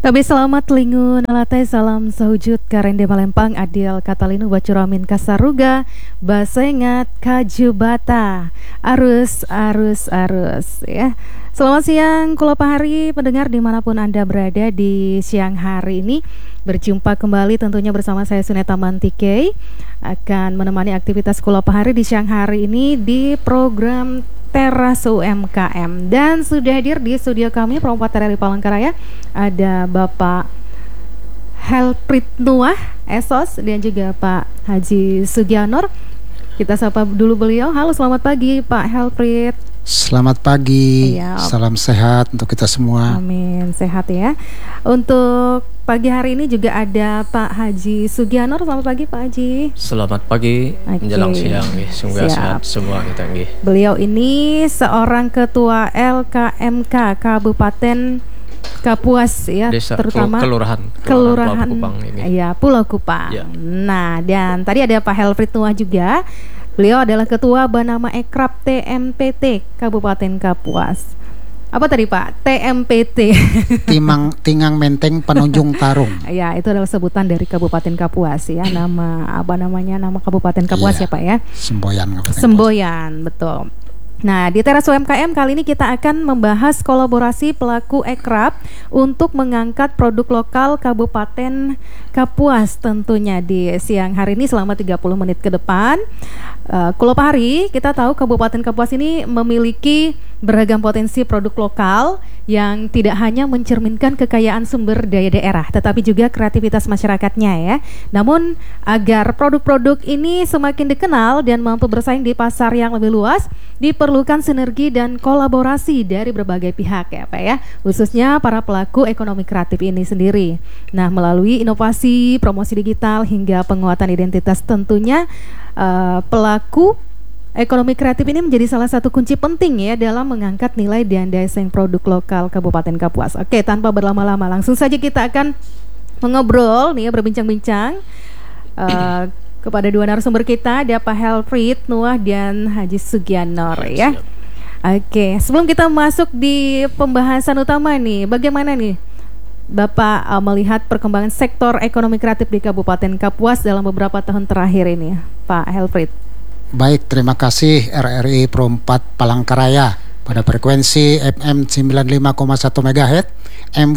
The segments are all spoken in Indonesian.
Tabe selamat lingun alatai salam sahujud karende Malempang adil katalinu bacuramin kasaruga basengat kajubata arus ya. Selamat siang kula pahari pendengar dimanapun Anda berada di siang hari ini. Berjumpa kembali tentunya bersama saya Suneta Mantike akan menemani aktivitas kula pahari di siang hari ini di program Teras UMKM. Dan sudah hadir di studio kami perempat dari Palangkaraya ada Bapak Helprit Nuah Esos dan juga Pak Haji Sugianor. Kita sapa dulu beliau. Halo, selamat pagi Pak Helprit. Selamat pagi, salam sehat untuk kita semua. Amin, sehat ya. Untuk pagi hari ini juga ada Pak Haji Sugianor. Selamat pagi Pak Haji. Selamat pagi, menjelang siang nih. Semoga sehat semua kita nih. Beliau ini seorang ketua LKMK Kabupaten Kapuas ya, Desa, terutama kelurahan Pulau Kupang ini. Ya, Pulau Kupang. Ya. Nah, dan tadi ada Pak Helprit Nuah juga. Beliau adalah Ketua Banama Ekrab TMPT Kabupaten Kapuas. Apa tadi Pak? TMPT. Tingang Menteng Penunjung Tarung. Ya, itu adalah sebutan dari Kabupaten Kapuas ya. Nama Kabupaten Kapuas ya Pak ya. Semboyan, betul. Nah, di Teras UMKM kali ini kita akan membahas kolaborasi pelaku Ekrab untuk mengangkat produk lokal Kabupaten Kapuas tentunya di siang hari ini selama 30 menit ke depan. Kulo Pahari, kita tahu Kabupaten Kapuas ini memiliki beragam potensi produk lokal yang tidak hanya mencerminkan kekayaan sumber daya daerah, tetapi juga kreativitas masyarakatnya ya. Namun agar produk-produk ini semakin dikenal dan mampu bersaing di pasar yang lebih luas, diperlukan sinergi dan kolaborasi dari berbagai pihak ya Pak ya, khususnya para pelaku ekonomi kreatif ini sendiri. Nah, melalui inovasi, promosi digital hingga penguatan identitas tentunya pelaku ekonomi kreatif ini menjadi salah satu kunci penting ya dalam mengangkat nilai dan daya saing produk lokal Kabupaten Kapuas. Oke, tanpa berlama-lama langsung saja kita akan mengobrol nih ya, berbincang-bincang kepada dua narasumber kita, ada Pak Helprit Nuah dan Haji Sugianor ya. Oke, sebelum kita masuk di pembahasan utama nih, bagaimana nih Bapak melihat perkembangan sektor ekonomi kreatif di Kabupaten Kapuas dalam beberapa tahun terakhir ini, Pak Helprit? Baik, terima kasih RRI Pro 4 Palangkaraya pada frekuensi FM 95,1 MHz, MW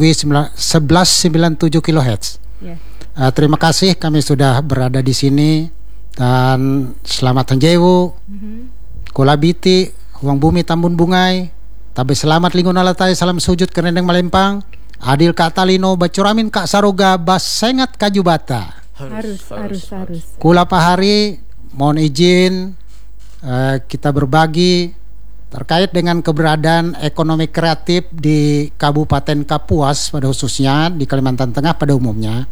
1197 kHz. Terima kasih kami sudah berada di sini dan selamat hanjewu, kulabiti, huang bumi tambun bungai, tabe selamat lingun alatai salam sujud kerendeng Malempang, adil katalino bacuramin kak saroga basengat kajubata. Harus. Kula pahari mohon izin kita berbagi terkait dengan keberadaan ekonomi kreatif di Kabupaten Kapuas pada khususnya di Kalimantan Tengah pada umumnya.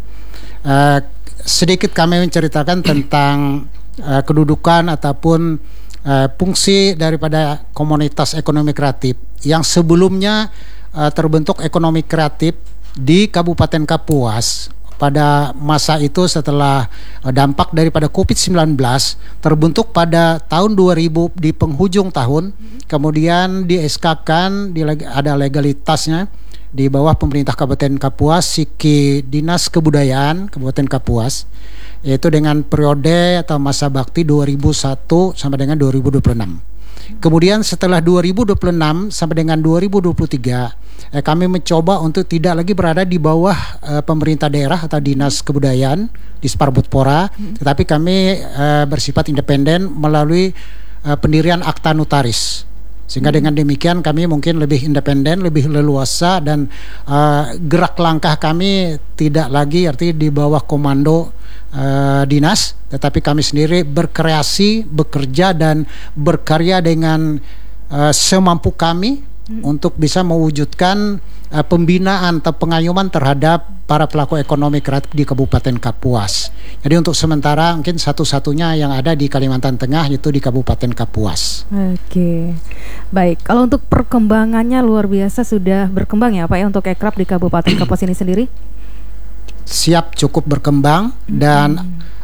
Sedikit kami menceritakan tentang kedudukan ataupun fungsi daripada komunitas ekonomi kreatif yang sebelumnya terbentuk ekonomi kreatif di Kabupaten Kapuas. Pada masa itu setelah dampak daripada COVID-19 terbentuk pada tahun 2000 di penghujung tahun, kemudian di SK-kan ada legalitasnya di bawah pemerintah Kabupaten Kapuas, Siki Dinas Kebudayaan Kabupaten Kapuas, yaitu dengan periode atau masa bakti 2001 sampai dengan 2026. Kemudian setelah 2026 sampai dengan 2023 kami mencoba untuk tidak lagi berada di bawah pemerintah daerah atau dinas kebudayaan di Sparbudpora, tetapi kami bersifat independen melalui pendirian akta notaris. Sehingga dengan demikian kami mungkin lebih independen, lebih leluasa dan gerak langkah kami tidak lagi artinya di bawah komando dinas, tetapi kami sendiri berkreasi, bekerja dan berkarya dengan semampu kami untuk bisa mewujudkan pembinaan atau pengayuman terhadap para pelaku ekonomi kreatif di Kabupaten Kapuas. Jadi untuk sementara mungkin satu-satunya yang ada di Kalimantan Tengah itu di Kabupaten Kapuas. Oke, baik. Kalau untuk perkembangannya luar biasa sudah berkembang ya Pak ya untuk Ekrab di Kabupaten Kapuas ini sendiri? Siap, cukup berkembang dan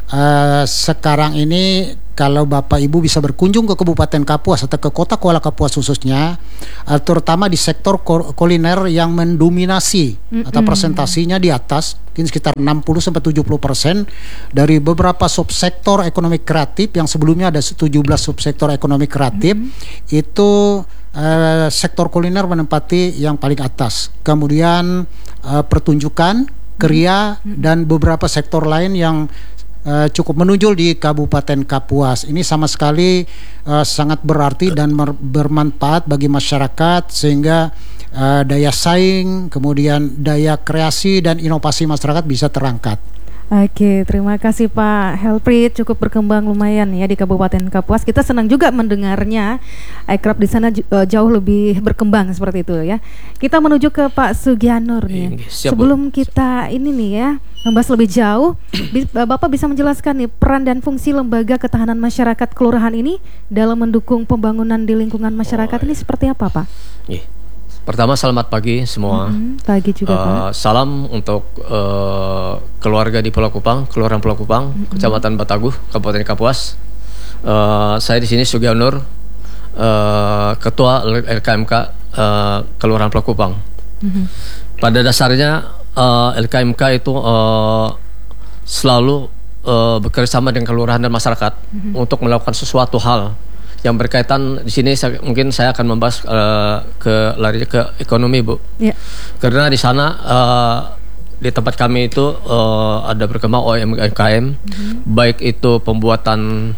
sekarang ini kalau Bapak Ibu bisa berkunjung ke Kabupaten Kapuas atau ke Kota Kuala Kapuas khususnya, terutama di sektor kuliner yang mendominasi atau presentasinya di atas, mungkin sekitar 60-70% dari beberapa subsektor ekonomi kreatif yang sebelumnya ada 17 subsektor ekonomi kreatif, itu sektor kuliner menempati yang paling atas. Kemudian pertunjukan, kriya, dan beberapa sektor lain yang cukup menonjol di Kabupaten Kapuas. Ini sama sekali sangat berarti dan bermanfaat bagi masyarakat, sehingga daya saing, kemudian daya kreasi dan inovasi masyarakat bisa terangkat. Oke, terima kasih Pak Helprit, cukup berkembang lumayan ya di Kabupaten Kapuas. Kita senang juga mendengarnya, Ekrab di sana jauh lebih berkembang seperti itu ya. Kita menuju ke Pak Sugianur nih. Sebelum kita ini nih ya membahas lebih jauh, Bapak bisa menjelaskan nih peran dan fungsi Lembaga Ketahanan Masyarakat Kelurahan ini dalam mendukung pembangunan di lingkungan masyarakat ini seperti apa Pak? Pertama, selamat pagi semua. Pagi juga Pak. Salam untuk keluarga di Pulau Kupang, Kelurahan Pulau Kupang, Kecamatan Bataguh, Kabupaten Kapuas. Saya di sini Sugianur, Ketua LKMK Kelurahan Pulau Kupang. Pada dasarnya LKMK itu selalu bekerjasama dengan kelurahan dan masyarakat untuk melakukan sesuatu hal yang berkaitan. Di sini mungkin saya akan membahas lari ke ekonomi, Bu. Karena di sana di tempat kami itu ada berkembang UMKM, baik itu pembuatan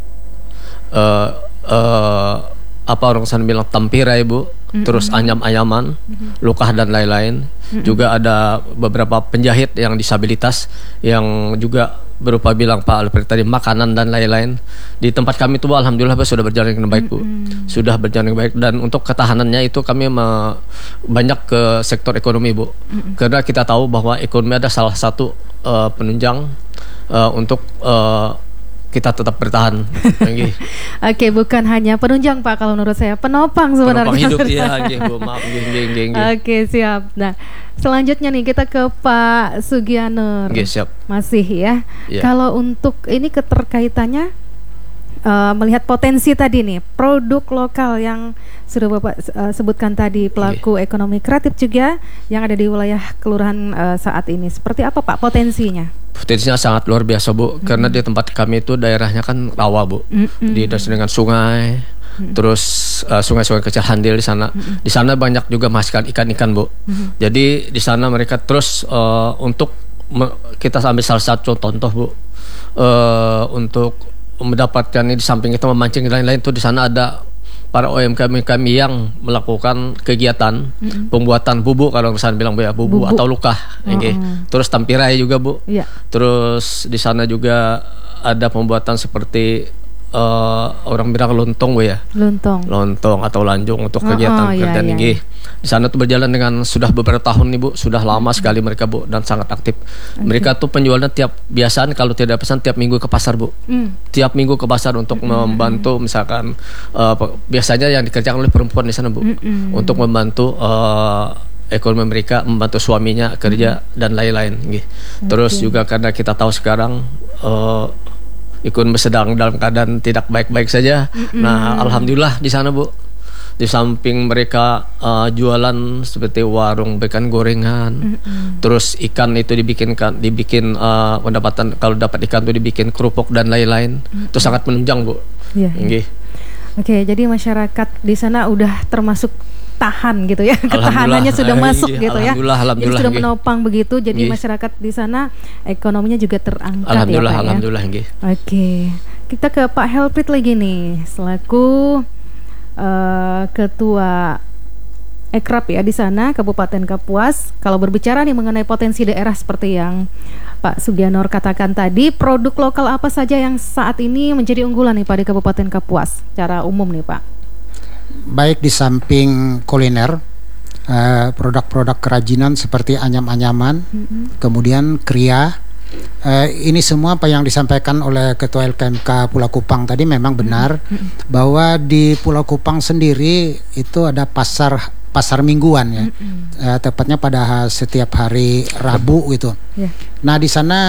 apa orang sana bilang tampirai, Bu, terus anyam-anyaman, lukah dan lain-lain. Juga ada beberapa penjahit yang disabilitas yang juga berupa bilang Pak Alfred tadi makanan dan lain-lain. Di tempat kami itu alhamdulillah sudah berjalan dengan baik, Bu. Sudah berjalan dengan baik, dan untuk ketahanannya itu kami banyak ke sektor ekonomi, Bu. Karena kita tahu bahwa ekonomi ada salah satu penunjang untuk kita tetap bertahan. Oke, bukan hanya penunjang Pak, kalau menurut saya penopang sebenarnya. Penopang hidup ya, Bu. Maaf, Oke, siap. Nah, selanjutnya nih kita ke Pak Sugianur. Siap. Masih ya. Kalau untuk ini keterkaitannya melihat potensi tadi nih, produk lokal yang sudah Bapak sebutkan tadi, pelaku ekonomi kreatif juga yang ada di wilayah kelurahan saat ini. Seperti apa Pak potensinya? Potensinya sangat luar biasa, Bu. Karena di tempat kami itu daerahnya kan rawa, Bu. Di dengan sungai, terus sungai-sungai kecil handil di sana. Di sana banyak juga menghasilkan ikan-ikan, Bu. Jadi di sana mereka terus untuk kita ambil salah satu contoh, Bu. Untuk mendapatkan ini, di samping kita memancing dan lain-lain, tuh di sana ada para UMKM kami yang melakukan kegiatan pembuatan bubuk, kalau misalnya bilang ya bubuk atau lukah, terus tampirai juga, Bu. Terus di sana juga ada pembuatan seperti orang bilang lontong, Bu ya. Lontong atau lanjung untuk kegiatan ini. Di sana tuh berjalan dengan sudah beberapa tahun nih, Bu. Sudah lama sekali mereka, Bu, dan sangat aktif. Mereka tuh penjualan biasaan kalau tidak pesan tiap minggu ke pasar, Bu. Tiap minggu ke pasar untuk membantu, misalkan biasanya yang dikerjakan oleh perempuan di sana, Bu. Untuk membantu ekonomi mereka, membantu suaminya kerja dan lain-lain. Terus juga karena kita tahu sekarang ekonomi sedang dalam keadaan tidak baik-baik saja. Nah, alhamdulillah di sana, Bu, di samping mereka jualan seperti warung ikan gorengan, terus ikan itu dibikin pendapatan, kalau dapat ikan itu dibikin kerupuk dan lain-lain. Itu sangat menunjang, Bu. Oke, jadi masyarakat di sana udah termasuk tahan gitu ya, ketahanannya sudah masuk gitu ya. Jadi sudah menopang begitu. Jadi masyarakat di sana ekonominya juga terangkat. Alhamdulillah. Oke, kita ke Pak Helprit lagi nih, selaku Ketua Ekrab ya di sana Kabupaten Kapuas. Kalau berbicara nih mengenai potensi daerah seperti yang Pak Sugianur katakan tadi, produk lokal apa saja yang saat ini menjadi unggulan nih Pak di Kabupaten Kapuas secara umum nih Pak? Baik di samping kuliner, produk-produk kerajinan seperti anyam-anyaman, kemudian kriya, ini semua apa yang disampaikan oleh Ketua LKMK Pulau Kupang tadi memang benar, bahwa di Pulau Kupang sendiri itu ada pasar mingguan ya, tepatnya pada setiap hari Rabu gitu. Nah di sana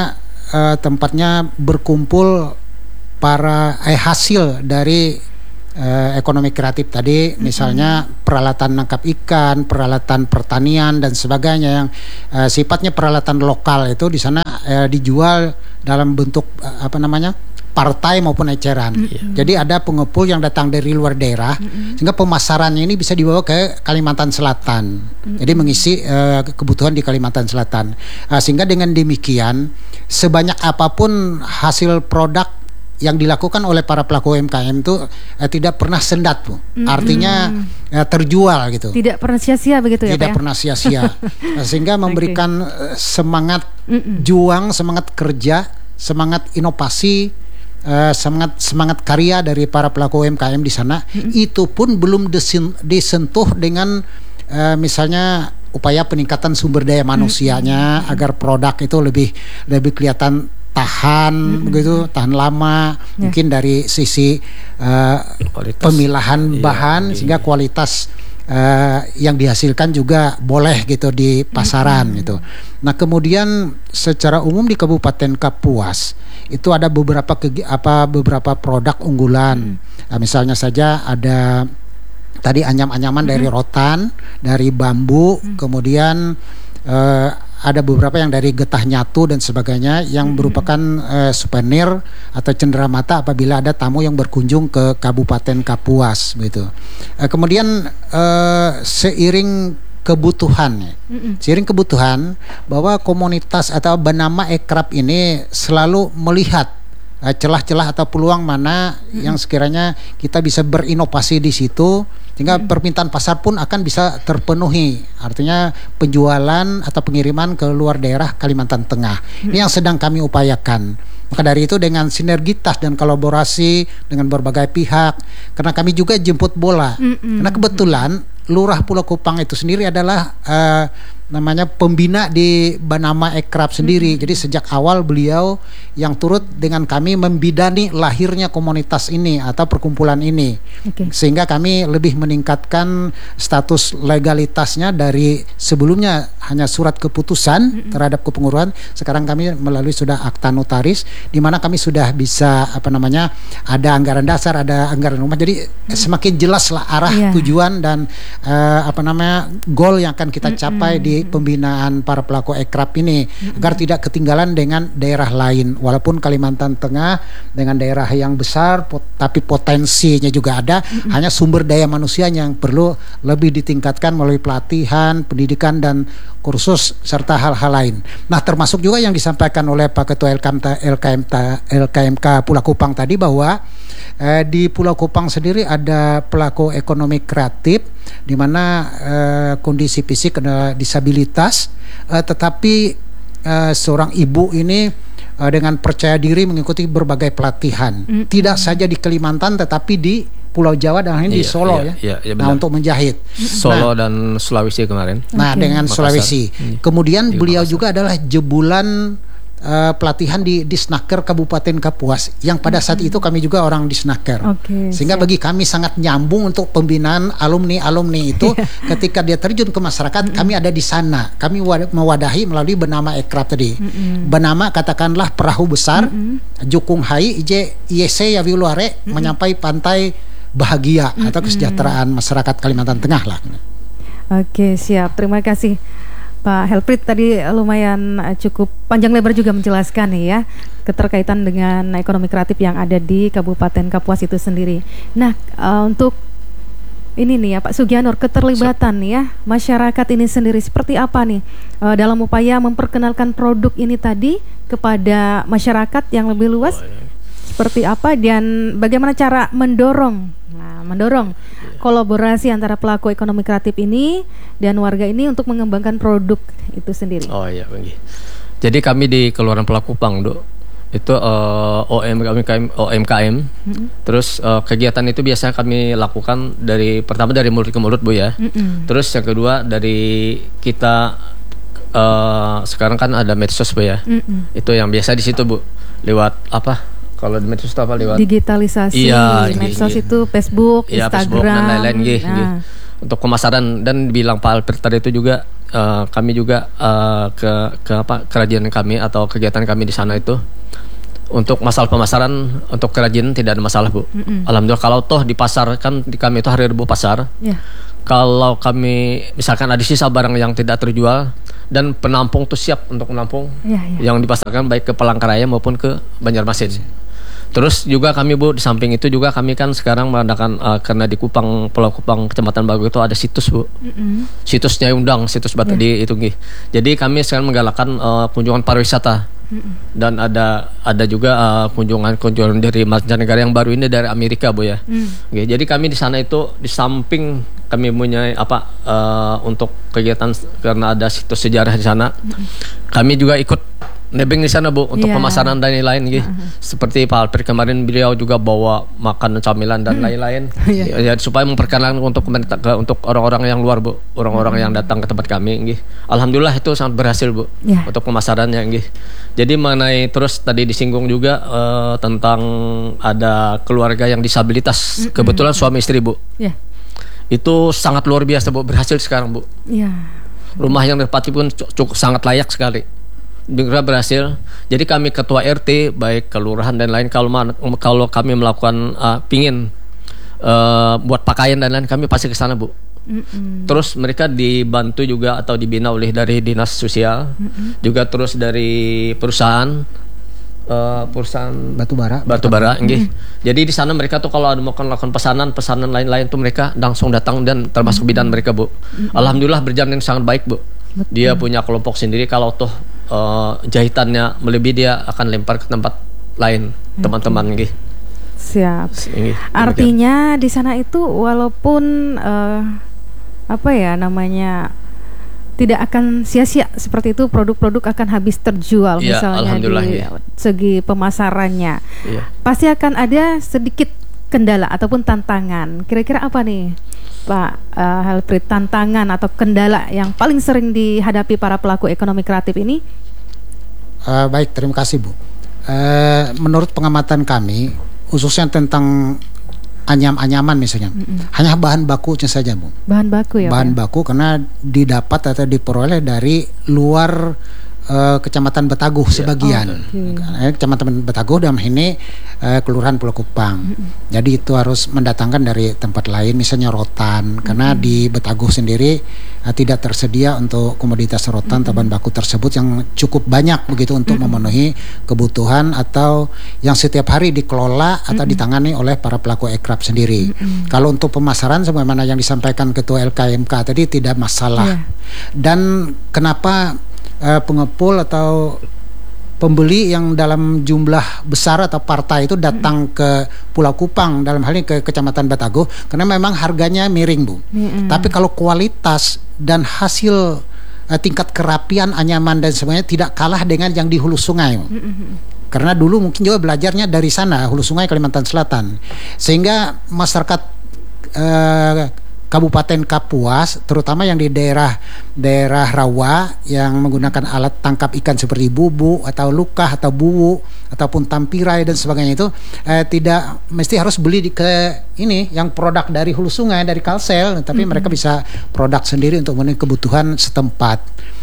tempatnya berkumpul para hasil dari ekonomi kreatif tadi, misalnya peralatan nangkap ikan, peralatan pertanian dan sebagainya yang sifatnya peralatan lokal itu di sana dijual dalam bentuk partai maupun eceran. Jadi ada pengepul yang datang dari luar daerah, sehingga pemasarannya ini bisa dibawa ke Kalimantan Selatan. Jadi mengisi kebutuhan di Kalimantan Selatan. Sehingga dengan demikian sebanyak apapun hasil produk yang dilakukan oleh para pelaku UMKM itu tidak pernah sendat, Bu. Artinya terjual gitu. Tidak pernah sia-sia begitu ya, Pak? Tidak pernah sia-sia. Sehingga memberikan semangat juang, semangat kerja, semangat inovasi, semangat karya dari para pelaku UMKM di sana. Itu pun belum disentuh dengan misalnya upaya peningkatan sumber daya manusianya agar produk itu lebih kelihatan tahan begitu, tahan lama, mungkin dari sisi pemilahan bahan sehingga kualitas yang dihasilkan juga boleh gitu di pasaran gitu. Nah, kemudian secara umum di Kabupaten Kapuas itu ada beberapa produk unggulan. Nah, misalnya saja ada tadi anyam-anyaman dari rotan, dari bambu, kemudian ada beberapa yang dari getah nyatu dan sebagainya yang merupakan souvenir atau cenderamata apabila ada tamu yang berkunjung ke Kabupaten Kapuas gitu. Kemudian seiring kebutuhan bahwa komunitas atau Banama Ekrab ini selalu melihat celah-celah atau peluang mana yang sekiranya kita bisa berinovasi di situ sehingga permintaan pasar pun akan bisa terpenuhi. Artinya penjualan atau pengiriman ke luar daerah Kalimantan Tengah. Ini yang sedang kami upayakan. Maka dari itu dengan sinergitas dan kolaborasi dengan berbagai pihak, karena kami juga jemput bola. Karena kebetulan Lurah Pulau Kupang itu sendiri adalah namanya pembina di Banama Ekrab sendiri. Jadi sejak awal beliau yang turut dengan kami membidani lahirnya komunitas ini atau perkumpulan ini. Sehingga kami lebih meningkatkan status legalitasnya dari sebelumnya hanya surat keputusan terhadap kepengurusan. Sekarang kami melalui sudah akta notaris di mana kami sudah bisa ada anggaran dasar, ada anggaran rumah. Jadi semakin jelaslah arah tujuan dan goal yang akan kita capai di pembinaan para pelaku ekrab ini agar tidak ketinggalan dengan daerah lain. Walaupun Kalimantan Tengah dengan daerah yang besar tapi potensinya juga ada, hanya sumber daya manusianya yang perlu lebih ditingkatkan melalui pelatihan, pendidikan dan kursus serta hal-hal lain. Nah, termasuk juga yang disampaikan oleh Pak Ketua LKMK Pulau Kupang tadi bahwa di Pulau Kupang sendiri ada pelaku ekonomi kreatif di mana kondisi fisik ada disabilitas, tetapi seorang ibu ini dengan percaya diri mengikuti berbagai pelatihan, tidak saja di Kalimantan tetapi di Pulau Jawa dan ini di Solo nah untuk menjahit Solo dan Sulawesi kemarin. Nah dengan Sulawesi. Kemudian beliau juga adalah jebulan pelatihan di Disnaker Kabupaten Kapuas yang pada saat itu kami juga orang Disnaker. Sehingga bagi kami sangat nyambung untuk pembinaan alumni itu ketika dia terjun ke masyarakat kami ada di sana. Kami mewadahi melalui Banama Ekrab tadi. Banama katakanlah perahu besar Jukung Hai IEC Yawiluare menyampai pantai bahagia atau kesejahteraan masyarakat Kalimantan Tengah lah. Oke, siap. Terima kasih Pak Helprit, tadi lumayan cukup panjang lebar juga menjelaskan nih ya keterkaitan dengan ekonomi kreatif yang ada di Kabupaten Kapuas itu sendiri. Nah, untuk ini nih ya Pak Sugianur, keterlibatan nih ya masyarakat ini sendiri seperti apa nih dalam upaya memperkenalkan produk ini tadi kepada masyarakat yang lebih luas? Seperti apa dan bagaimana cara mendorong kolaborasi antara pelaku ekonomi kreatif ini dan warga ini untuk mengembangkan produk itu sendiri? Oh iya, Bang. Jadi kami di Kelurahan Pulau Kupang, itu OMKM. Terus kegiatan itu biasanya kami lakukan pertama dari mulut ke mulut, Bu ya. Terus yang kedua dari kita sekarang kan ada medsos, Bu ya. Itu yang biasa di situ, Bu. Lewat apa? Kalau di medsos itu apa lewat digitalisasi, medsos itu Facebook, Instagram, Facebook dan lain-lain gitu. Untuk pemasaran dan bilang Pak Alfred tadi itu juga kami juga ke kerajinan kami atau kegiatan kami di sana itu untuk masalah pemasaran untuk kerajinan tidak ada masalah Bu. Alhamdulillah kalau toh di pasar kan di kami itu hari Rabu pasar. Kalau kami misalkan ada sisa barang yang tidak terjual dan penampung tuh siap untuk menampung yang dipasarkan baik ke Palangkaraya maupun ke Banjarmasin. Terus juga kami Bu di samping itu juga kami kan sekarang mengadakan karena di Kupang, Pulau Kupang, Kecamatan Bago itu ada situs Bu. Situs Nyai Undang, situs Batu di itu nggih. Jadi kami sekarang menggalakkan kunjungan pariwisata. Dan ada juga kunjungan dari mancanegara yang baru ini dari Amerika Bu ya. Oke, jadi kami di sana itu di samping kami punya untuk kegiatan karena ada situs sejarah di sana. Kami juga ikut nebeng di sana Bu untuk pemasaran dan lain-lain gitu. Seperti Pak Alper kemarin beliau juga bawa makanan camilan dan lain-lain. Ya, supaya memperkenalkan untuk orang-orang yang luar Bu, orang-orang yang datang ke tempat kami gitu. Alhamdulillah itu sangat berhasil Bu untuk pemasarannya gitu. Jadi mengenai terus tadi disinggung juga tentang ada keluarga yang disabilitas. Kebetulan suami istri Bu. Itu sangat luar biasa Bu, berhasil sekarang Bu. Rumah yang ditempati pun cukup sangat layak sekali. Berhasil. Jadi kami ketua RT baik kelurahan dan lain kalau kami melakukan pingin buat pakaian dan lain kami pasti ke sana Bu. Terus mereka dibantu juga atau dibina oleh dari dinas sosial juga terus dari perusahaan batubara nggih. Jadi di sana mereka tuh kalau ada mau melakukan pesanan lain-lain tuh mereka langsung datang dan termasuk bidan mereka Bu. Alhamdulillah berjalan dengan sangat baik Bu. Dia punya kelompok sendiri kalau toh jahitannya melebihi dia akan lempar ke tempat lain teman-teman gitu. Siap. Artinya di sana itu walaupun tidak akan sia-sia seperti itu, produk-produk akan habis terjual misalnya di segi pemasarannya. Pasti akan ada sedikit kendala ataupun tantangan. Kira-kira apa nih Pak Helprit, tantangan atau kendala yang paling sering dihadapi para pelaku ekonomi kreatif ini? Baik, terima kasih Bu. Menurut pengamatan kami, khususnya tentang anyam-anyaman misalnya, hanya bahan bakunya saja Bu. Bahan baku ya? Bahan baku karena didapat atau diperoleh dari luar Kecamatan Bataguh sebagian. Kecamatan Bataguh dalam ini Kelurahan Pulau Kupang. Jadi itu harus mendatangkan dari tempat lain, misalnya rotan, karena di Bataguh sendiri tidak tersedia untuk komoditas rotan atau bahan baku tersebut yang cukup banyak begitu untuk memenuhi kebutuhan atau yang setiap hari dikelola atau ditangani oleh para pelaku ekraf sendiri. Kalau untuk pemasaran sebagaimana yang disampaikan Ketua LKMK tadi tidak masalah. Dan kenapa pengepul atau pembeli yang dalam jumlah besar atau partai itu datang ke Pulau Kupang, dalam hal ini ke Kecamatan Bataguh, karena memang harganya miring Bu. Tapi kalau kualitas dan hasil tingkat kerapian, anyaman dan semuanya tidak kalah dengan yang di hulu sungai. Karena dulu mungkin juga belajarnya dari sana, hulu sungai Kalimantan Selatan, sehingga masyarakat Kabupaten Kapuas, terutama yang di daerah rawa yang menggunakan alat tangkap ikan seperti bubu atau lukah atau buwu ataupun tampirai dan sebagainya itu tidak mesti harus beli yang produk dari hulu sungai, dari Kalsel, tapi mereka bisa produk sendiri untuk memenuhi kebutuhan setempat.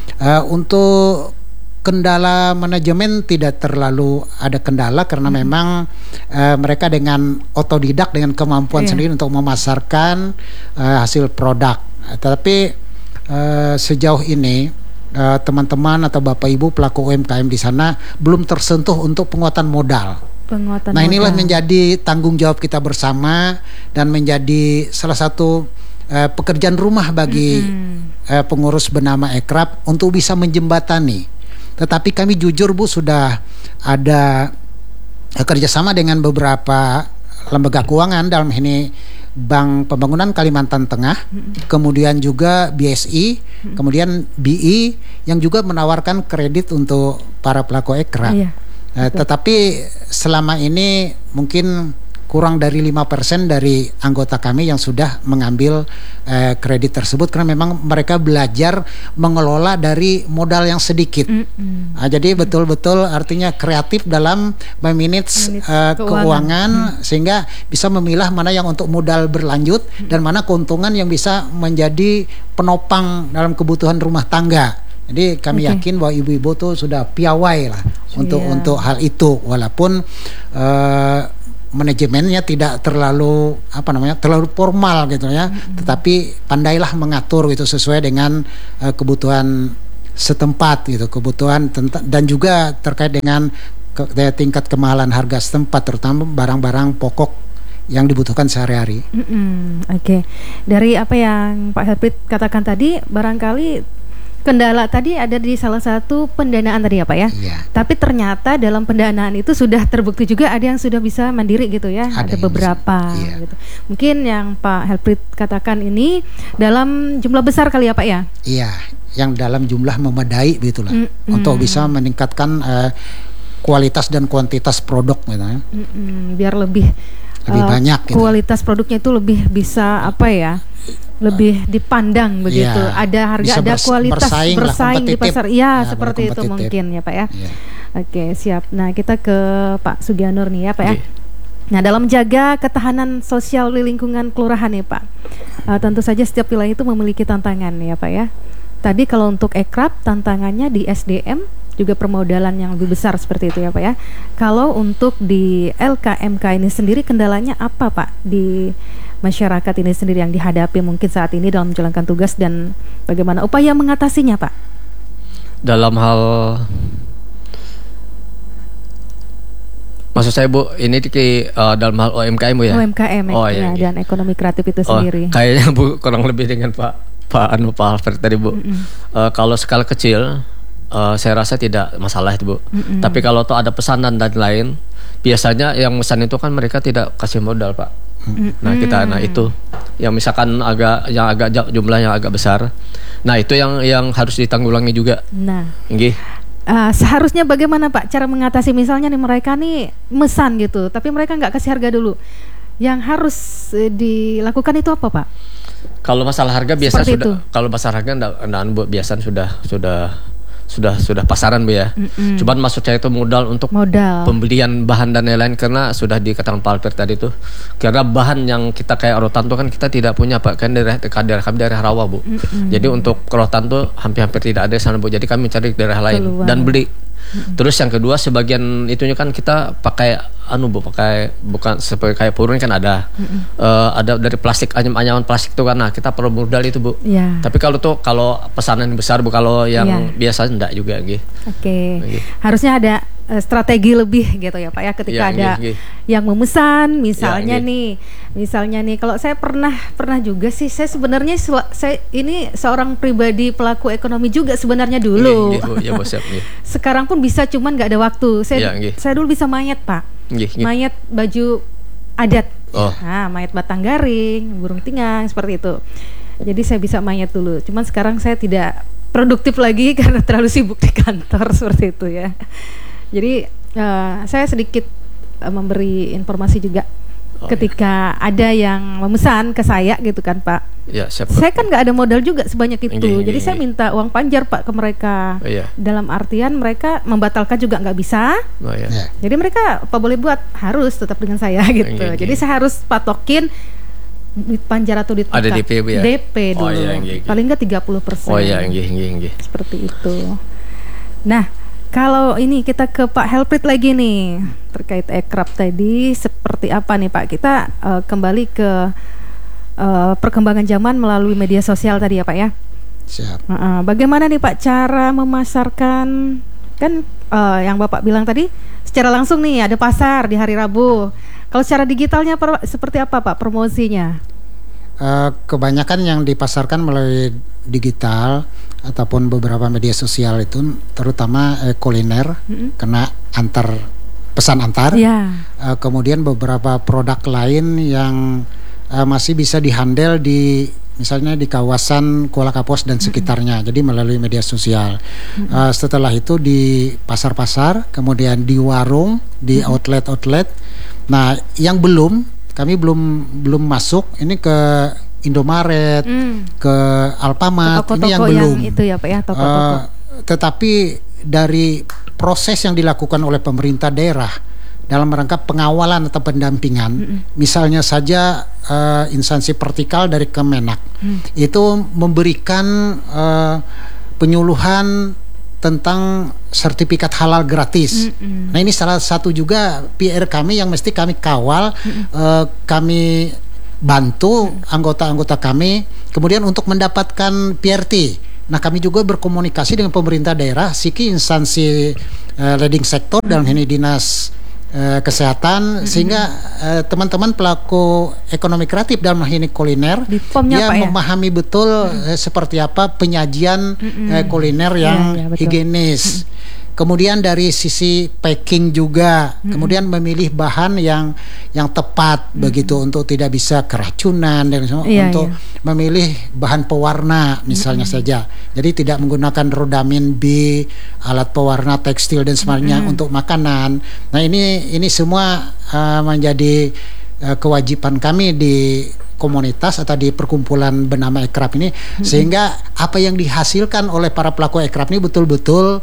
Untuk kendala manajemen tidak terlalu ada kendala karena memang mereka dengan otodidak, dengan kemampuan sendiri untuk memasarkan hasil produk. Tetapi sejauh ini teman-teman atau Bapak Ibu pelaku UMKM di sana belum tersentuh untuk penguatan modal. Inilah menjadi tanggung jawab kita bersama dan menjadi salah satu pekerjaan rumah bagi pengurus bernama Ekraf untuk bisa menjembatani. Tetapi kami jujur Bu, sudah ada kerjasama dengan beberapa lembaga keuangan, dalam ini Bank Pembangunan Kalimantan Tengah, kemudian juga BSI, kemudian BI yang juga menawarkan kredit untuk para pelaku ekraf. Tetapi selama ini mungkin kurang dari 5% dari anggota kami yang sudah mengambil kredit tersebut karena memang mereka belajar mengelola dari modal yang sedikit. Jadi betul-betul artinya kreatif dalam memanage keuangan sehingga bisa memilah mana yang untuk modal berlanjut dan mana keuntungan yang bisa menjadi penopang dalam kebutuhan rumah tangga. Jadi kami yakin bahwa ibu-ibu tuh sudah piawai lah untuk hal itu, walaupun manajemennya tidak terlalu terlalu formal gitu ya, tetapi pandailah mengatur gitu sesuai dengan kebutuhan setempat gitu, kebutuhan dan juga terkait dengan tingkat kemahalan harga setempat, terutama barang-barang pokok yang dibutuhkan sehari-hari. Oke. Dari apa yang Pak Helprit katakan tadi, barangkali kendala tadi ada di salah satu pendanaan tadi ya Pak ya. Iya. Tapi ternyata dalam pendanaan itu sudah terbukti juga ada yang sudah bisa mandiri gitu ya. Ada beberapa gitu. Mungkin yang Pak Helprit katakan ini dalam jumlah besar kali ya Pak ya. Iya, yang dalam jumlah memadai begitulah untuk bisa meningkatkan kualitas dan kuantitas produk gitu ya. Biar lebih banyak gitu. Kualitas produknya itu lebih bisa lebih dipandang begitu. Ada harga, ada kualitas, bersaing di pasar. Iya, seperti itu mungkin ya Pak ya. Oke, siap. Nah, kita ke Pak Sugianur nih ya Pak ya. Nah, dalam menjaga ketahanan sosial di lingkungan kelurahan nih Pak, tentu saja setiap wilayah itu memiliki tantangan ya Pak ya. Tadi kalau untuk Ekrab tantangannya di SDM juga permodalan yang lebih besar seperti itu ya Pak ya. Kalau untuk di LKMK ini sendiri kendalanya apa Pak di masyarakat ini sendiri yang dihadapi mungkin saat ini dalam menjalankan tugas dan bagaimana upaya mengatasinya Pak? Dalam hal, maksud saya Bu, ini dalam hal UMKM Bu ya? UMKM dan ekonomi kreatif itu sendiri. Kayaknya Bu kurang lebih dengan Pak Alfred tadi Bu. Kalau skala kecil saya rasa tidak masalah itu Bu. Tapi kalau tuh ada pesanan dan lain, biasanya yang pesan itu kan mereka tidak kasih modal Pak. Nah itu yang misalkan agak jumlah yang agak besar. Nah itu yang harus ditanggulangi juga. Nah, seharusnya bagaimana Pak cara mengatasi misalnya nih mereka nih mesan gitu, tapi mereka nggak kasih harga dulu. Yang harus dilakukan itu apa Pak? Kalau masalah harga biasa kalau masalah harga biasa sudah pasaran Bu ya. Cuman maksud saya itu modal untuk pembelian bahan dan lain-lain, karena sudah dikatakan Pak Alfred tadi tuh, karena bahan yang kita kayak rotan tuh kan kita tidak punya Pak, kan daerah kami daerah rawa Bu. Jadi untuk rotan tuh hampir tidak ada sana Bu. Jadi kami cari daerah lain dan beli. Terus yang kedua sebagian itunya kan kita pakai Bu, bukan seperti kayak purun kan ada dari plastik, anyaman plastik itu kan, nah kita perlu modal itu Bu. Tapi kalau pesanan besar Bu, kalau yang biasa enggak juga gitu. Harusnya ada strategi lebih gitu ya Pak ya, ketika ada yang memesan misalnya nih kalau saya pernah juga sih, saya sebenarnya saya ini seorang pribadi pelaku ekonomi juga sebenarnya dulu. Sekarang pun bisa, cuman nggak ada waktu. Saya dulu bisa mayat Pak. Mayat baju adat. Mayat batang garing, burung tingang seperti itu. Jadi saya bisa mayat dulu. Cuman sekarang saya tidak produktif lagi karena terlalu sibuk di kantor seperti itu ya. Jadi saya sedikit memberi informasi juga ketika ada yang memesan ke saya gitu kan Pak. Saya kan nggak ada modal juga sebanyak itu. Jadi saya minta uang panjar Pak ke mereka. Dalam artian mereka membatalkan juga nggak bisa. Jadi mereka apa boleh buat, harus tetap dengan saya gitu. Jadi saya harus patokin duit panjar atau duit ada DP ya? DP dulu. Paling nggak 30%. Seperti itu. Nah, kalau ini kita ke Pak Helprit lagi nih terkait Ekrab tadi, seperti apa nih Pak? Kita kembali ke perkembangan zaman melalui media sosial tadi ya Pak ya. Siap. Bagaimana nih Pak cara memasarkan, kan yang Bapak bilang tadi secara langsung nih ada pasar di hari Rabu. Kalau secara digitalnya seperti apa Pak promosinya? Kebanyakan yang dipasarkan melalui digital ataupun beberapa media sosial itu terutama kuliner, karena pesan antar. Kemudian beberapa produk lain yang masih bisa dihandle misalnya di kawasan Kuala Kapos dan sekitarnya, jadi melalui media sosial. Setelah itu di pasar-pasar, kemudian di warung, di outlet-outlet, Nah, yang kami belum masuk ini ke Indomaret, ke Alfamart, ini yang belum. Yang itu ya Pak ya, toko-toko. Tetapi dari proses yang dilakukan oleh pemerintah daerah dalam rangka pengawalan atau pendampingan, misalnya saja instansi vertikal dari Kemenak itu memberikan penyuluhan tentang sertifikat halal gratis. Nah, ini salah satu juga PR kami yang mesti kami kawal, kami bantu anggota-anggota kami kemudian untuk mendapatkan PRT. Nah, kami juga berkomunikasi dengan pemerintah daerah, SIKI, instansi leading sektor dalam ini dinas kesehatan, sehingga teman-teman pelaku ekonomi kreatif dalam hal ini kuliner dia memahami betul seperti apa penyajian kuliner yang higienis. Kemudian dari sisi packing juga, kemudian memilih bahan yang tepat begitu untuk tidak bisa keracunan dan untuk memilih bahan pewarna misalnya saja. Jadi tidak menggunakan rodamin B, alat pewarna tekstil dan sebagainya untuk makanan. Nah, ini semua menjadi kewajiban kami di komunitas atau di perkumpulan bernama Ekrab ini, sehingga apa yang dihasilkan oleh para pelaku Ekrab ini betul-betul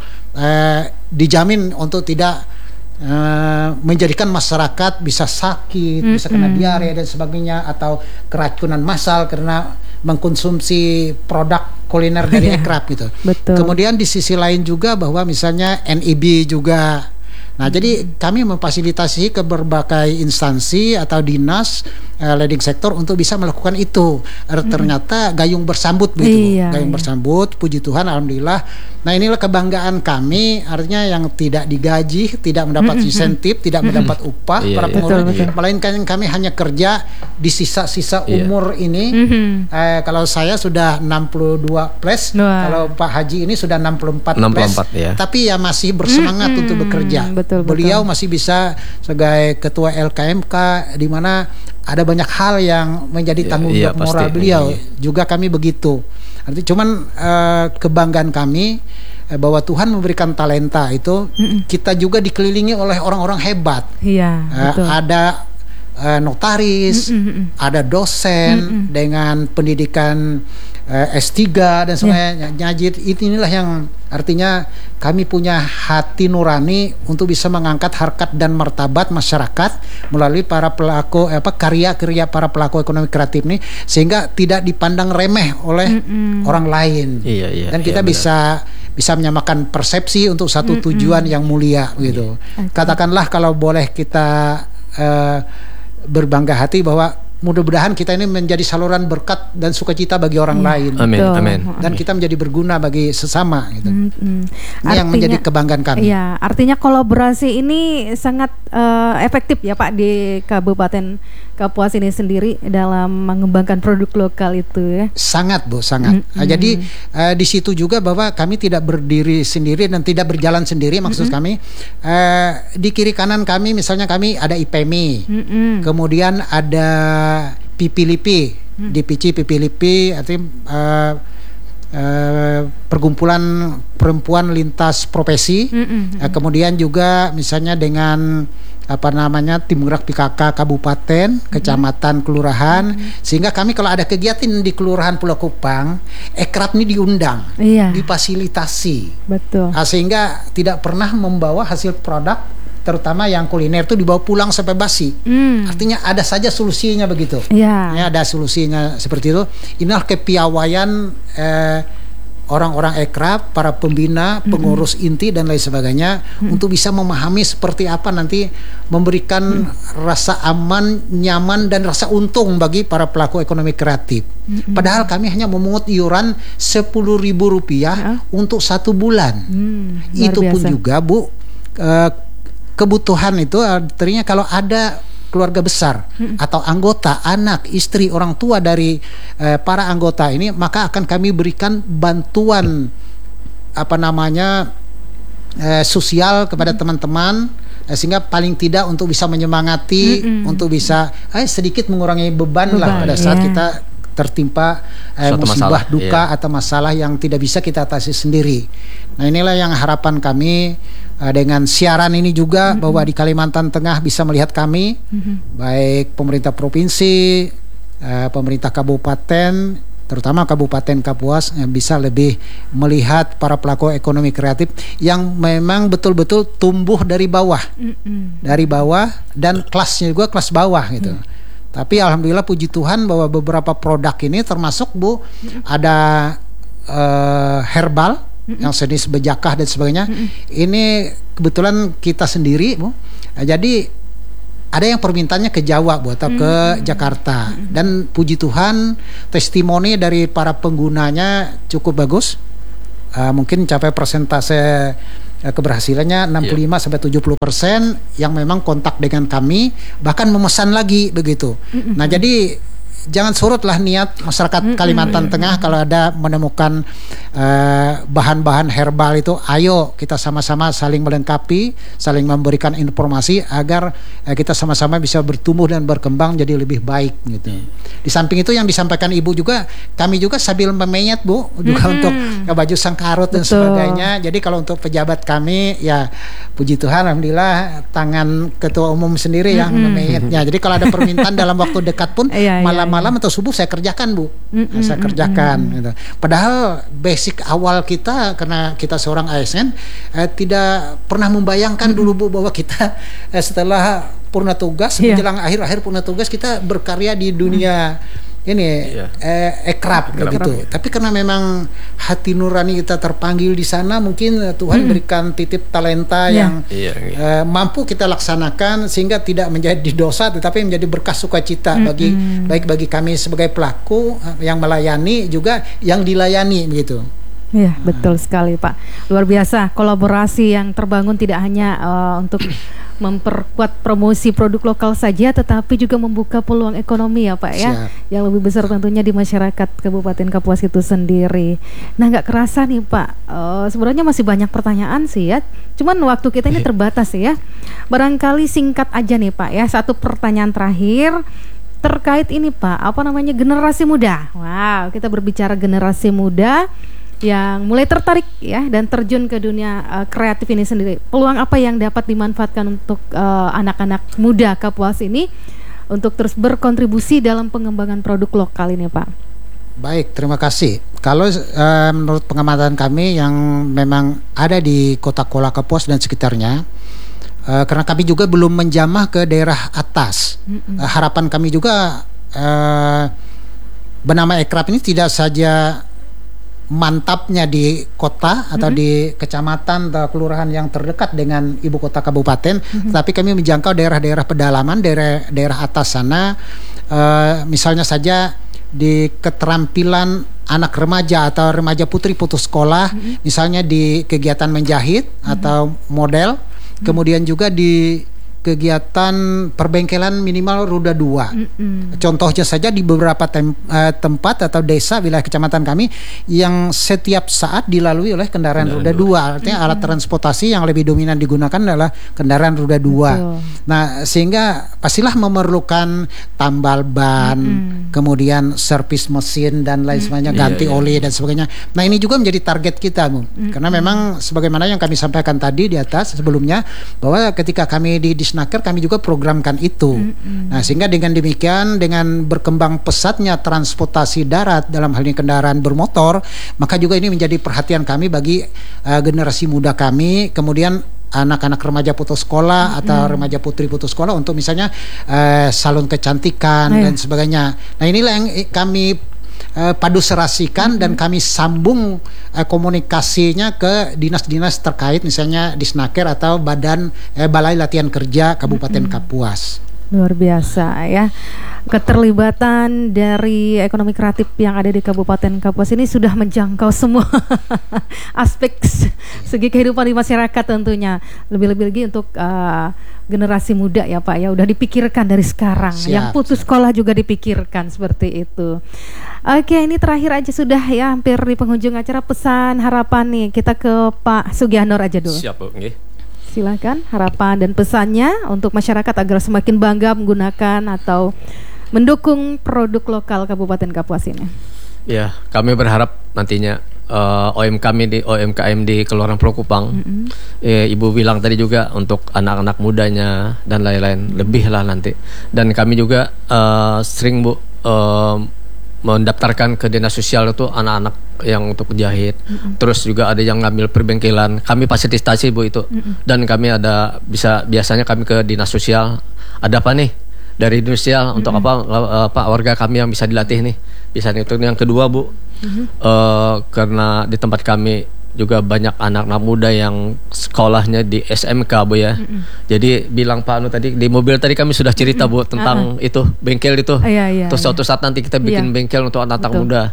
dijamin untuk tidak menjadikan masyarakat bisa sakit, bisa kena diare dan sebagainya, atau keracunan massal karena mengkonsumsi produk kuliner dari Ekrab gitu. Kemudian di sisi lain juga bahwa misalnya NIB juga. Nah, jadi kami memfasilitasi ke berbagai instansi atau dinas leading sektor untuk bisa melakukan itu. Ternyata gayung bersambut begitu. Gayung bersambut, puji Tuhan, alhamdulillah. Nah, inilah kebanggaan kami, artinya yang tidak digaji, tidak mendapat insentif, tidak mendapat upah para pengurus, melainkan kami hanya kerja di sisa-sisa umur ini. Kalau saya sudah 62 plus, kalau Pak Haji ini sudah 64 plus, tapi ya masih bersemangat untuk bekerja. Beliau masih bisa sebagai ketua LKMK, di mana ada banyak hal yang menjadi tanggung jawab moral beliau. Juga kami begitu. Artinya cuman kebanggaan kami bahwa Tuhan memberikan talenta itu, kita juga dikelilingi oleh orang-orang hebat. Ada notaris, ada dosen dengan pendidikan S3 dan sebagainya. Inilah yang artinya kami punya hati nurani untuk bisa mengangkat harkat dan martabat masyarakat melalui para pelaku karya-karya para pelaku ekonomi kreatif ini, sehingga tidak dipandang remeh oleh orang lain. Dan kita bisa menyamakan persepsi untuk satu tujuan yang mulia gitu. Katakanlah kalau boleh kita berbangga hati bahwa mudah-mudahan kita ini menjadi saluran berkat dan sukacita bagi orang lain. Amin. Dan kita menjadi berguna bagi sesama gitu. Ini artinya, yang menjadi kebanggaan kami. Iya, artinya kolaborasi ini sangat efektif ya Pak di Kabupaten Kapuas ini sendiri dalam mengembangkan produk lokal itu ya. Sangat Bu, sangat. Jadi di situ juga bahwa kami tidak berdiri sendiri dan tidak berjalan sendiri, maksud kami di kiri kanan kami misalnya kami ada IPMI, kemudian ada PPLIPI, DPC PPLIPI, artinya perkumpulan perempuan lintas profesi. Kemudian juga misalnya dengan tim gerak PKK kabupaten, kecamatan, kelurahan, sehingga kami kalau ada kegiatan di Kelurahan Pulau Kupang, Ekrab ini diundang, difasilitasi. Sehingga tidak pernah membawa hasil produk terutama yang kuliner itu dibawa pulang sampai basi. Artinya ada saja solusinya begitu. Ya, ada solusinya seperti itu. Inilah kepiawaian orang-orang Ekrab, para pembina, pengurus inti dan lain sebagainya, untuk bisa memahami seperti apa nanti memberikan rasa aman, nyaman dan rasa untung bagi para pelaku ekonomi kreatif. Padahal kami hanya memungut iuran Rp10.000 untuk 1 bulan. Itu pun juga Bu, kebutuhan itu artinya kalau ada keluarga besar atau anggota, anak, istri, orang tua dari para anggota ini, maka akan kami berikan bantuan sosial kepada teman-teman, sehingga paling tidak untuk bisa menyemangati, untuk bisa sedikit mengurangi beban lah pada saat kita tertimpa musibah, duka atau masalah yang tidak bisa kita atasi sendiri. Nah, inilah yang harapan kami dengan siaran ini juga, bahwa di Kalimantan Tengah bisa melihat kami, baik pemerintah provinsi, pemerintah kabupaten, terutama Kabupaten Kapuas, bisa lebih melihat para pelaku ekonomi kreatif yang memang betul-betul tumbuh dari bawah, dan kelasnya juga kelas bawah gitu. Tapi alhamdulillah puji Tuhan bahwa beberapa produk ini termasuk Bu, ada herbal yang jenis bejakah dan sebagainya. Ini kebetulan kita sendiri Bu. Jadi ada yang permintaannya ke Jawa Bu, atau ke Jakarta, dan puji Tuhan testimoni dari para penggunanya cukup bagus. Mungkin capai persentase keberhasilannya 65-70% yang memang kontak dengan kami, bahkan memesan lagi begitu. Nah, jadi jangan surutlah niat masyarakat Kalimantan Tengah kalau ada menemukan bahan-bahan herbal itu, ayo kita sama-sama saling melengkapi, saling memberikan informasi agar kita sama-sama bisa bertumbuh dan berkembang jadi lebih baik gitu. Di samping itu yang disampaikan Ibu juga, kami juga sambil memenyet Bu juga untuk baju sangkarut dan sebagainya. Jadi kalau untuk pejabat kami ya puji Tuhan alhamdulillah tangan ketua umum sendiri yang memenyetnya. Jadi kalau ada permintaan dalam waktu dekat pun malam atau subuh saya kerjakan Bu, saya kerjakan gitu. Padahal basic awal kita, karena kita seorang ASN, tidak pernah membayangkan dulu Bu bahwa kita setelah purna tugas, menjelang akhir-akhir purna tugas kita berkarya di dunia ini ekrab gitu. Tapi karena memang hati nurani kita terpanggil di sana, mungkin Tuhan berikan titip talenta yang mampu kita laksanakan sehingga tidak menjadi dosa tetapi menjadi berkah sukacita baik bagi kami sebagai pelaku yang melayani, juga yang dilayani begitu. Iya, betul sekali Pak. Luar biasa kolaborasi yang terbangun tidak hanya untuk memperkuat promosi produk lokal saja, tetapi juga membuka peluang ekonomi ya Pak ya. Yang lebih besar tentunya di masyarakat Kabupaten Kapuas itu sendiri. Nah, nggak kerasa nih Pak, sebenarnya masih banyak pertanyaan sih ya. Cuman waktu kita ini terbatas ya. Barangkali singkat aja nih Pak ya, satu pertanyaan terakhir terkait ini Pak, generasi muda. Wow, kita berbicara generasi muda yang mulai tertarik ya dan terjun ke dunia kreatif ini sendiri. Peluang apa yang dapat dimanfaatkan untuk anak-anak muda Kapuas ini untuk terus berkontribusi dalam pengembangan produk lokal ini Pak? Baik, terima kasih. Kalau menurut pengamatan kami yang memang ada di Kota Kola Kapuas dan sekitarnya, karena kami juga belum menjamah ke daerah atas, harapan kami juga bernama ekrab ini tidak saja mantapnya di kota atau di kecamatan atau kelurahan yang terdekat dengan ibu kota kabupaten, tapi kami menjangkau daerah-daerah pedalaman, daerah atas sana, misalnya saja di keterampilan anak remaja atau remaja putri putus sekolah, misalnya di kegiatan menjahit atau model, kemudian juga di kegiatan perbengkelan minimal roda 2. Contohnya saja di beberapa tempat atau desa wilayah kecamatan kami yang setiap saat dilalui oleh kendaraan roda 2. Artinya alat transportasi yang lebih dominan digunakan adalah kendaraan roda 2. Nah, sehingga pastilah memerlukan tambal ban, kemudian servis mesin dan lain sebagainya, ganti oli dan sebagainya. Nah, ini juga menjadi target kita, Bu. Karena memang sebagaimana yang kami sampaikan tadi di atas sebelumnya, bahwa ketika kami di Disnaker kami juga programkan itu. Nah, sehingga dengan demikian, dengan berkembang pesatnya transportasi darat dalam hal ini kendaraan bermotor, maka juga ini menjadi perhatian kami bagi generasi muda kami, kemudian anak-anak remaja putus sekolah atau remaja putri putus sekolah untuk misalnya salon kecantikan dan sebagainya. Nah, inilah yang kami padu serasikan dan kami sambung komunikasinya ke dinas-dinas terkait, misalnya Disnaker atau Balai Latihan Kerja Kabupaten Kapuas. Luar biasa ya. Keterlibatan dari ekonomi kreatif yang ada di Kabupaten Kapuas ini sudah menjangkau semua aspek segi kehidupan di masyarakat tentunya. Lebih-lebih lagi untuk generasi muda ya Pak ya, udah dipikirkan dari sekarang. Yang putus sekolah juga dipikirkan seperti itu. Oke, ini terakhir aja sudah ya, hampir di penghujung acara. Pesan harapan nih, kita ke Pak Sugianor aja dulu. Siap Bu, silakan harapan dan pesannya untuk masyarakat agar semakin bangga menggunakan atau mendukung produk lokal Kabupaten Kapuas ini? Ya, kami berharap nantinya OMKM di Kelurahan Pulau Kupang, Ibu bilang tadi juga untuk anak-anak mudanya dan lain-lain lebih lah nanti. Dan kami juga sering Bu mendaftarkan ke dinas sosial itu anak-anak yang untuk jahit, terus juga ada yang ngambil perbengkelan. Kami fasilitasi Bu itu, dan kami ada biasanya kami ke dinas sosial, ada apa nih dari dinas sosial untuk apa warga kami yang bisa dilatih nih. Biasanya itu yang kedua Bu. Karena di tempat kami juga banyak anak-anak muda yang sekolahnya di SMK Bu ya. Jadi bilang Pak Anu tadi di mobil tadi kami sudah cerita Bu tentang itu bengkel itu. Terus suatu saat nanti kita bikin bengkel untuk anak-anak muda.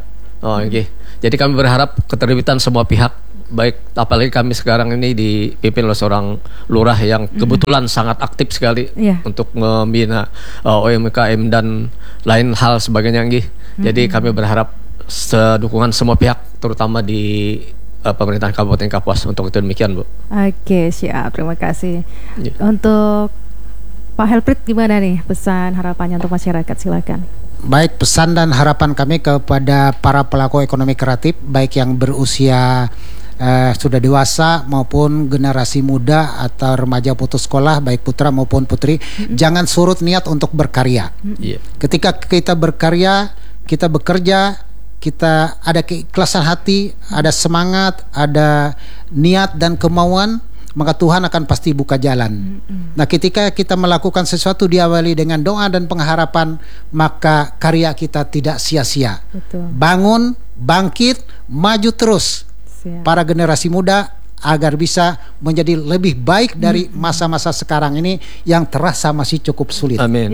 Jadi kami berharap keterlibatan semua pihak, baik apalagi kami sekarang ini dipimpin oleh seorang lurah yang kebetulan sangat aktif sekali untuk membina UMKM dan lain hal sebagainya. Jadi kami berharap dukungan semua pihak, terutama di pemerintahan Kabupaten Kapuas untuk itu demikian Bu. Oke, siap, terima kasih. Untuk Pak Helprit gimana nih pesan harapannya untuk masyarakat, silakan. Baik, pesan dan harapan kami kepada para pelaku ekonomi kreatif, baik yang berusia sudah dewasa maupun generasi muda atau remaja putus sekolah, baik putra maupun putri, jangan surut niat untuk berkarya. Ketika kita berkarya, kita bekerja, kita ada keikhlasan hati, ada semangat, ada niat dan kemauan, maka Tuhan akan pasti buka jalan. Nah, ketika kita melakukan sesuatu diawali dengan doa dan pengharapan, maka karya kita tidak sia-sia. Bangun, bangkit, maju terus. Para generasi muda agar bisa menjadi lebih baik dari masa-masa sekarang ini yang terasa masih cukup sulit. Amin.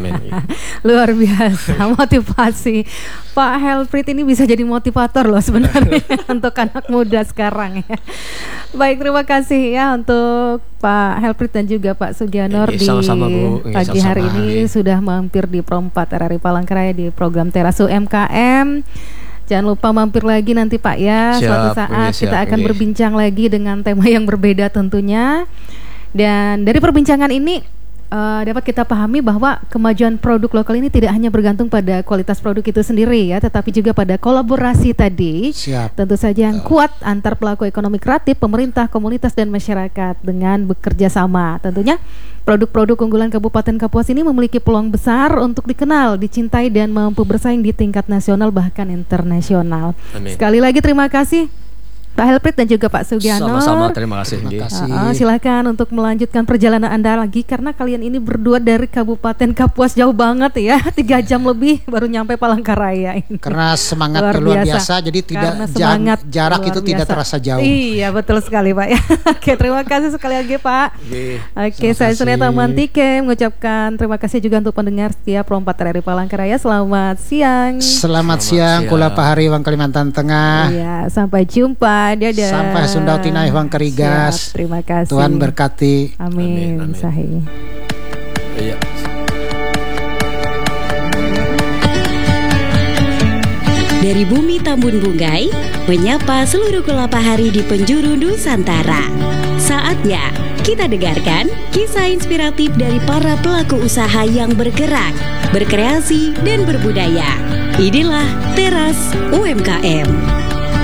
Luar biasa motivasi. Pak Helprit ini bisa jadi motivator loh sebenarnya untuk anak muda sekarang ya. Baik, terima kasih ya untuk Pak Helprit dan juga Pak Sugianor di pagi hari ini sudah mampir di Pro 4 RRI Palangkaraya di program Teras UMKM. Jangan lupa mampir lagi nanti Pak ya. Suatu saat kita akan berbincang lagi dengan tema yang berbeda tentunya. Dan dari perbincangan ini dapat kita pahami bahwa kemajuan produk lokal ini tidak hanya bergantung pada kualitas produk itu sendiri ya, tetapi juga pada kolaborasi tadi. Tentu saja yang kuat antar pelaku ekonomi kreatif, pemerintah, komunitas dan masyarakat dengan bekerja sama. Tentunya produk-produk unggulan Kabupaten Kapuas ini memiliki peluang besar untuk dikenal, dicintai dan mampu bersaing di tingkat nasional bahkan internasional. Sekali lagi terima kasih Pak Helprit dan juga Pak Sugianor. Sama-sama, terima kasih. Silakan untuk melanjutkan perjalanan Anda lagi, karena kalian ini berdua dari Kabupaten Kapuas jauh banget ya, 3 jam lebih baru nyampe Palangkaraya ini. Karena semangat luar biasa, jadi tidak jarak itu tidak terasa jauh. Iya, betul sekali Pak ya. Oke, terima kasih sekali lagi Pak. Oke, saya Suneta Mantike mengucapkan terima kasih juga untuk pendengar setia Pro 4 RRI Palangkaraya. Selamat siang. Selamat siang, Kula Pahari Wang Kalimantan Tengah. Iya, sampai jumpa. Dadah. Sampai Sundau Tinai Wang Kerigas. Terima kasih. Tuhan berkati. Amin. Sahih. Dari bumi Tambun Bunggai, menyapa seluruh Kula Pahari di penjuru Nusantara. Saatnya kita dengarkan kisah inspiratif dari para pelaku usaha yang bergerak, berkreasi dan berbudaya. Inilah Teras UMKM.